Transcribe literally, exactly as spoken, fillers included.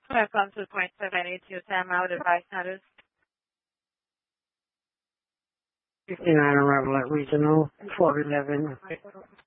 Welcome to point seven eight two timeout device status. fifty-nine Reveille Regional, four eleven.